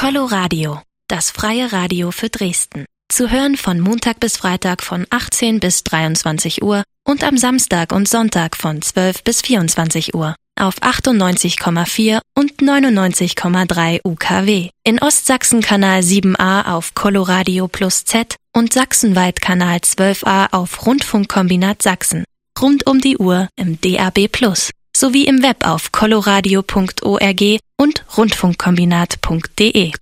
Coloradio, das freie Radio für Dresden. Zu hören von Montag bis Freitag von 18 bis 23 Uhr und am Samstag und Sonntag von 12 bis 24 Uhr auf 98,4 und 99,3 UKW. In Ostsachsen Kanal 7a auf Coloradio Plus Z und sachsenweit Kanal 12a auf Rundfunkkombinat Sachsen. Rund um die Uhr im DAB Plus sowie im Web auf coloradio.org und rundfunkkombinat.de.